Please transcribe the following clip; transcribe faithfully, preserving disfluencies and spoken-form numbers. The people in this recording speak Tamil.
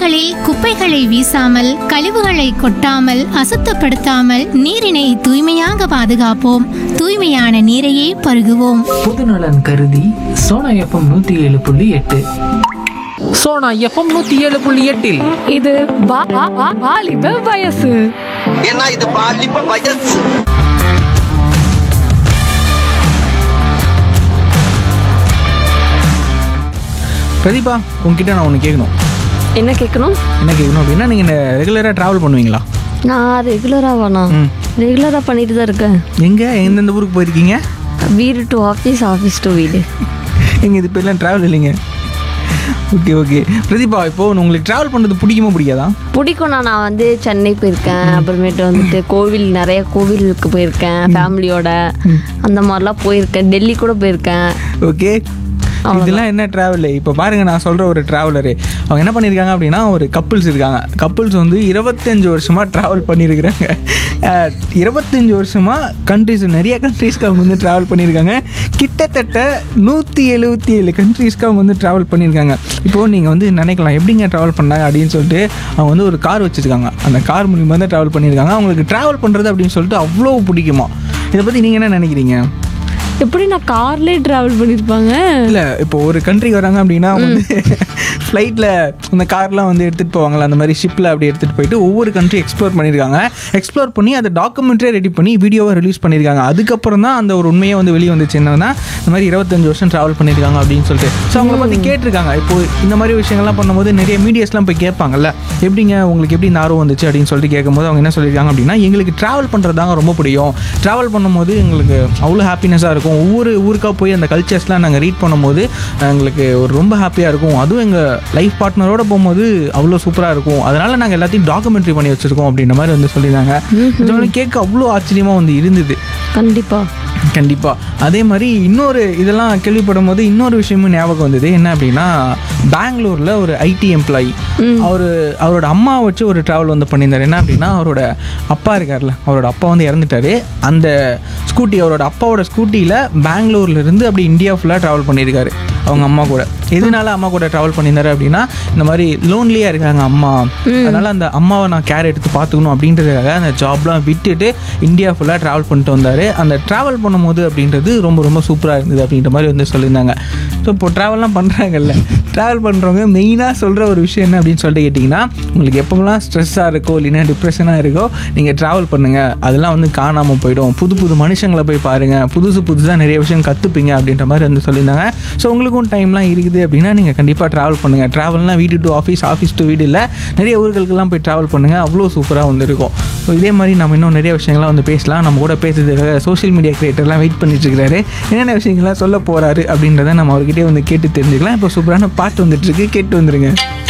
சாலைகளில் குப்பைகளை வீசாமல், கழிவுகளை கொட்டாமல், அசுத்தப்படுத்தாமல் நீரினை தூய்மையாக பாதுகாப்போம். தூய்மையான நீரையே பருகுவோம். பொதுநலன் கருதி சோனா எஃப்எம் நூத்தி ஏழு புள்ளி எட்டு. சோனா எஃப்எம் நூத்தி ஏழு புள்ளி எட்டில் இது வா- வா- வா- வாலிப வயசு. ஏன்னா இது பாலிப்ப வயசு. பிரதீபா, உங்ககிட்ட நான் ஒன்று கேட்கணும். என்ன கேட்கணும்? என்ன கேட்கணும் அப்படின்னா, நீங்கள் ரெகுலராக ட்ராவல் பண்ணுவீங்களா? நான் ரெகுலராக வேணா ம். ரெகுலராக பண்ணிட்டு தான் இருக்கேன். எங்கே எந்தெந்த ஊருக்கு போயிருக்கீங்க? வீடு டு ஆஃபீஸ், ஆஃபீஸ் டு வீடு. எங்கள் இது பேர்லாம் ட்ராவல் இல்லைங்க. ஓகே ஓகே பிரதீபா, இப்போது உங்களுக்கு ட்ராவல் பண்ணுறது பிடிக்குமா பிடிக்காதா? பிடிக்கும்ண்ணா. நான் வந்து சென்னை போயிருக்கேன், அப்புறமேட்டு வந்துட்டு கோவில், நிறைய கோவிலுக்கு போயிருக்கேன் ஃபேமிலியோட. அந்த மாதிரிலாம் போயிருக்கேன். டெல்லி கூட போயிருக்கேன். ஓகே, இதெல்லாம் என்ன ட்ராவலு? இப்போ பாருங்கள், நான் சொல்கிற ஒரு ட்ராவலரு அவங்க என்ன பண்ணியிருக்காங்க அப்படின்னா, ஒரு கப்புள்ஸ் இருக்காங்க. கப்புள்ஸ் வந்து இருபத்தஞ்சி வருஷமாக ட்ராவல் பண்ணியிருக்கிறாங்க. இருபத்தஞ்சி வருஷமாக கண்ட்ரிஸ், நிறைய கண்ட்ரீஸ்க்கு அவங்க வந்து ட்ராவல் பண்ணியிருக்காங்க. கிட்டத்தட்ட நூற்றி எழுபத்தி ஏழு கண்ட்ரீஸ்க்கு அவங்க வந்து ட்ராவல் பண்ணியிருக்காங்க. இப்போது நீங்கள் வந்து நினைக்கலாம், எப்படிங்க ட்ராவல் பண்ணாங்க அப்படின்னு சொல்லிட்டு. அவங்க வந்து ஒரு கார் வச்சுருக்காங்க. அந்த கார் மூலிமா தான் ட்ராவல் பண்ணியிருக்காங்க. அவங்களுக்கு ட்ராவல் பண்ணுறது அப்படின்னு சொல்லிட்டு அவ்வளோ பிடிக்குமா. இதை பற்றி நீங்கள் என்ன நினைக்கிறீங்க? எப்படி நான் கார்லேயே ட்ராவல் பண்ணியிருப்பாங்க? இல்லை, இப்போ ஒரு கண்ட்ரிக்கு வராங்க அப்படின்னா வந்து ஃப்ளைட்டில் அந்த கார்லாம் வந்து எடுத்துகிட்டு போவாங்களா, அந்த மாதிரி ஷிப்பில் அப்படி எடுத்துகிட்டு போயிட்டு ஒவ்வொரு கண்ட்ரி எக்ஸ்ப்ளோர் பண்ணியிருக்காங்க. எக்ஸ்ப்ளோர் பண்ணி அதை டாக்குமெண்ட்ரியாக ரெடி பண்ணி வீடியோவை ரிலீஸ் பண்ணியிருக்காங்க. அதுக்கப்புறம் தான் அந்த ஒரு உண்மையை வந்து வெளியே வந்துச்சு. என்னன்னா, இந்த மாதிரி இருபத்தஞ்சு வருஷம் ட்ராவல் பண்ணியிருக்காங்க அப்படின்னு சொல்லிட்டு. ஸோ அவங்கள பற்றி கேட்டிருக்காங்க. இப்போது இந்த மாதிரி விஷயங்கள்லாம் பண்ணும்போது நிறைய மீடியாஸ்லாம் போய் கேட்பாங்கல்ல, எப்படிங்க உங்களுக்கு எப்படி இந்த ஆர்வம் வந்துச்சு அப்படின்னு சொல்லிட்டு கேட்கும்போது அவங்க என்ன சொல்லியிருக்காங்க அப்படின்னா, எங்களுக்கு ட்ராவல் பண்ணுறது தாங்க ரொம்ப பிடிக்கும். ட்ராவல் பண்ணும்போது எங்களுக்கு அவ்வளோ ஹாப்பினஸாக இருக்கும். ஒவ்வொரு ஊருக்காக போய் அந்த கல்ச்சர்ஸ்லாம் நாங்கள் ரீட் பண்ணும்போது எங்களுக்கு ஒரு ரொம்ப ஹாப்பியாக இருக்கும். அதுவும் எங்கள் லைஃப் பார்ட்னரோட போகும்போது அவ்வளோ சூப்பராக இருக்கும். அதனால் நாங்கள் எல்லாத்தையும் டாக்குமெண்ட்ரி பண்ணி வச்சுருக்கோம் அப்படின்ற மாதிரி வந்து சொல்லியிருந்தாங்க. இதனால கேட்க அவ்வளோ ஆச்சரியமாக வந்து இருந்தது. கண்டிப்பாக கண்டிப்பாக. அதே மாதிரி இன்னொரு இதெல்லாம் கேள்விப்படும் போது இன்னொரு விஷயமும் ஞாபகம் வந்தது. என்ன அப்படின்னா, பெங்களூரில் ஒரு ஐடி எம்ப்ளாயி அவர் அவரோட அம்மா வச்சு ஒரு ட்ராவல் வந்து பண்ணியிருந்தார். என்ன அப்படின்னா, அவரோட அப்பா இருக்கார்ல, அவரோட அப்பா வந்து இறந்துட்டார். அந்த ஸ்கூட்டி, அவரோட அப்பாவோட ஸ்கூட்டியில் பெங்களூர்லேருந்து அப்படி இந்தியா ஃபுல்லாக ட்ராவல் பண்ணியிருக்காரு அவங்க அம்மா கூட. எதனால அம்மா கூட ட்ராவல் பண்ணியிருந்தாரு அப்படின்னா, இந்த மாதிரி லோன்லியாக இருக்காங்க அம்மா, அதனால் அந்த அம்மாவை நான் கேர் எடுத்து பார்த்துக்கணும் அப்படின்றதுக்காக அந்த ஜாப்லாம் விட்டுட்டு இந்தியா ஃபுல்லாக ட்ராவல் பண்ணிட்டு வந்தார். அந்த ட்ராவல் பண்ணும்போது அப்படின்றது ரொம்ப ரொம்ப சூப்பராக இருந்தது அப்படின்ற மாதிரி வந்து சொல்லியிருந்தாங்க. ஸோ இப்போ ட்ராவல்லாம் பண்ணுறாங்கல்ல, ட்ராவல் பண்ணுறவங்க மெயினாக சொல்கிற ஒரு விஷயம் என்ன அப்படின்னு சொல்லிட்டு கேட்டிங்கன்னா, உங்களுக்கு எப்போலாம் ஸ்ட்ரெஸ்ஸாக இருக்கோ இல்லைன்னா டிப்ரெஷனாக இருக்கோ, நீங்கள் ட்ராவல் பண்ணுங்கள், அதெல்லாம் வந்து காணாமல் போயிடும். புது புது மனுஷங்களை போய் பாருங்கள், புதுசு புதுசாக நிறைய விஷயம் கற்றுப்பீங்க அப்படின்ற மாதிரி வந்து சொல்லியிருந்தாங்க. ஸோ உங்களுக்கு டைம்லாம் இருக்குது அப்படின்னா நீங்கள் கண்டிப்பாக ட்ராவல் பண்ணுங்கள். ட்ராவல்னால் வீடு டு ஆஃபீஸ், ஆஃபீஸ் டு வீடு இல்லை, நிறைய ஊர்களுக்கெல்லாம் போய் ட்ராவல் பண்ணுங்கள். அவ்வளோ சூப்பராக வந்து இருக்கும். ஸோ இதே மாதிரி நம்ம இன்னும் நிறைய விஷயங்கள்லாம் வந்து பேசலாம். நம்ம கூட பேசுறதுக்காக சோஷியல் மீடியா கிரியேட்டர்லாம் வெயிட் பண்ணிட்டு இருக்கிறாரு. என்னென்ன விஷயங்கள்லாம் சொல்ல போகிறாரு அப்படின்றத நம்ம அவர்கிட்டே வந்து கேட்டு தெரிஞ்சுக்கலாம். இப்போ சூப்பரான பாட்டு வந்துட்டு இருக்கு, கேட்டு வந்துருங்க.